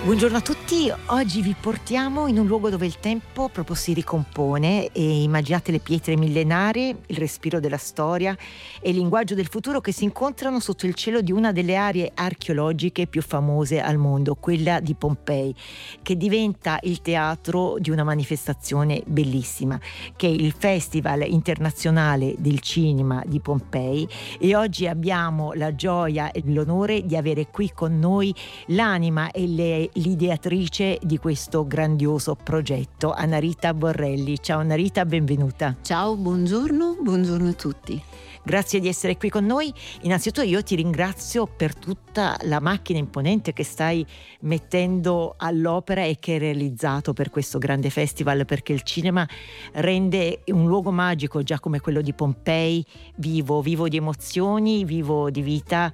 Buongiorno a tutti, oggi vi portiamo in un luogo dove il tempo proprio si ricompone e immaginate le pietre millenarie, il respiro della storia e il linguaggio del futuro che si incontrano sotto il cielo di una delle aree archeologiche più famose al mondo, quella di Pompei, che diventa il teatro di una manifestazione bellissima, che è il Festival Internazionale del Cinema di Pompei, e oggi abbiamo la gioia e l'onore di avere qui con noi l'anima e l'ideatrice di questo grandioso progetto, Annarita Borrelli. Ciao Annarita, benvenuta. Ciao, buongiorno a tutti. Grazie di essere qui con noi. Innanzitutto io ti ringrazio per tutta la macchina imponente che stai mettendo all'opera e che hai realizzato per questo grande festival, perché il cinema rende un luogo magico già come quello di Pompei vivo di emozioni, vivo di vita,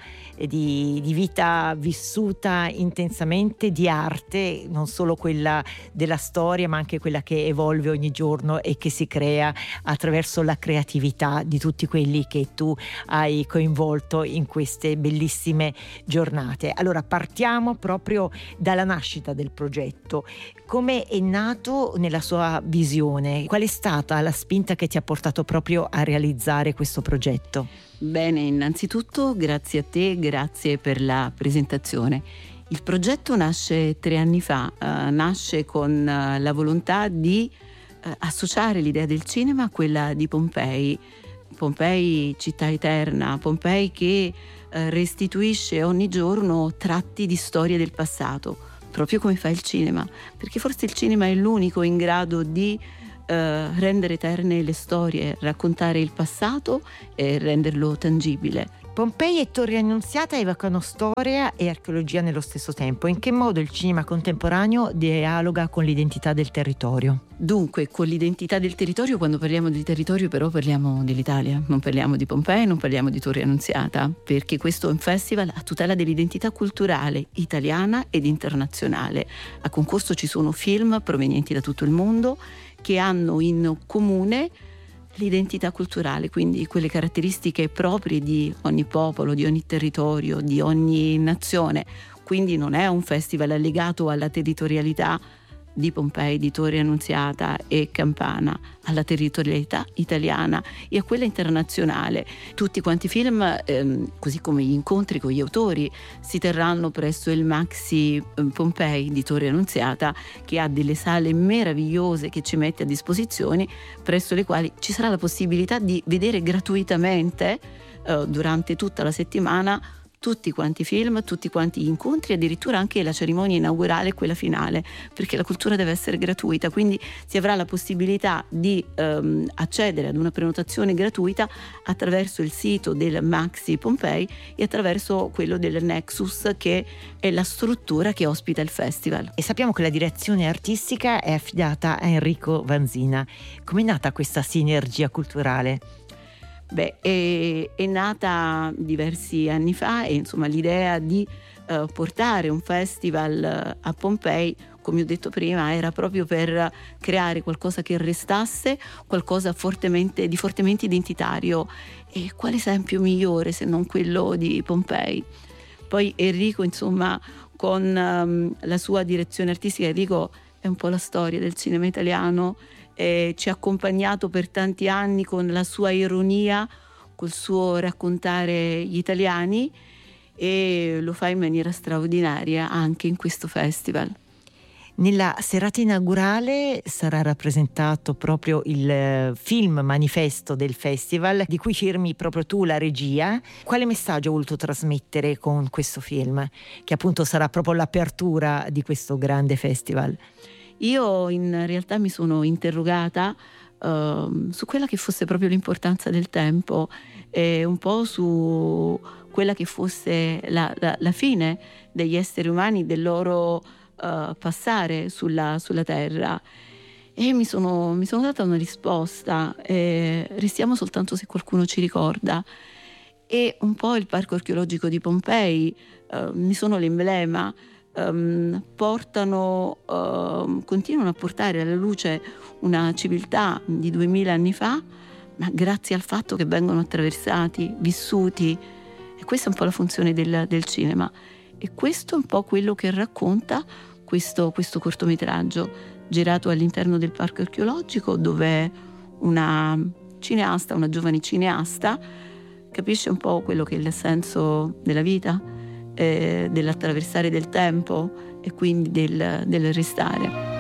di vita vissuta intensamente, di arte, non solo quella della storia ma anche quella che evolve ogni giorno e che si crea attraverso la creatività di tutti quelli che tu hai coinvolto in queste bellissime giornate. Allora partiamo proprio dalla nascita del progetto. Come è nato nella sua visione? Qual è stata la spinta che ti ha portato proprio a realizzare questo progetto? Bene, innanzitutto grazie a te, grazie per la presentazione. Il progetto nasce 3 anni fa, nasce con la volontà di associare l'idea del cinema a quella di Pompei. Pompei città eterna, Pompei che restituisce ogni giorno tratti di storia del passato, proprio come fa il cinema, perché forse il cinema è l'unico in grado di rendere eterne le storie, raccontare il passato e renderlo tangibile. Pompei e Torre Annunziata evocano storia e archeologia nello stesso tempo. In che modo il cinema contemporaneo dialoga con l'identità del territorio? Dunque, con l'identità del territorio, quando parliamo di territorio però parliamo dell'Italia, non parliamo di Pompei, non parliamo di Torre Annunziata, perché questo è un festival a tutela dell'identità culturale italiana ed internazionale. A concorso ci sono film provenienti da tutto il mondo che hanno in comune l'identità culturale, quindi quelle caratteristiche proprie di ogni popolo, di ogni territorio, di ogni nazione. Quindi non è un festival legato alla territorialità di Pompei, di Torre Annunziata e Campana, alla territorialità italiana e a quella internazionale. Tutti quanti i film, così come gli incontri con gli autori, si terranno presso il Maxi Pompei di Torre Annunziata, che ha delle sale meravigliose che ci mette a disposizione, presso le quali ci sarà la possibilità di vedere gratuitamente durante tutta la settimana tutti quanti i film, tutti quanti gli incontri, addirittura anche la cerimonia inaugurale e quella finale, perché la cultura deve essere gratuita, quindi si avrà la possibilità di accedere ad una prenotazione gratuita attraverso il sito del Maxi Pompei e attraverso quello del Nexus, che è la struttura che ospita il festival. E sappiamo che la direzione artistica è affidata a Enrico Vanzina. Com'è nata questa sinergia culturale? Beh, è nata diversi anni fa e insomma l'idea di portare un festival a Pompei, come ho detto prima, era proprio per creare qualcosa che restasse, qualcosa fortemente identitario. E quale esempio migliore se non quello di Pompei? Poi Enrico, insomma, con la sua direzione artistica, Enrico è un po' la storia del cinema italiano. Ci ha accompagnato per tanti anni con la sua ironia, col suo raccontare gli italiani, e lo fa in maniera straordinaria anche in questo festival. Nella serata inaugurale sarà rappresentato proprio il film manifesto del festival, di cui firmi proprio tu la regia. Quale messaggio hai voluto trasmettere con questo film, che appunto sarà proprio l'apertura di questo grande festival? Io in realtà mi sono interrogata su quella che fosse proprio l'importanza del tempo e un po' su quella che fosse la fine degli esseri umani, del loro passare sulla terra, e mi sono data una risposta: restiamo soltanto se qualcuno ci ricorda. E un po' il parco archeologico di Pompei ne sono l'emblema. Continuano a portare alla luce una civiltà di 2000 anni fa, ma grazie al fatto che vengono attraversati, vissuti. E questa è un po' la funzione del cinema, e questo è un po' quello che racconta questo cortometraggio girato all'interno del parco archeologico, dove una giovane cineasta, capisce un po' quello che è il senso della vita, dell'attraversare del tempo e quindi del restare.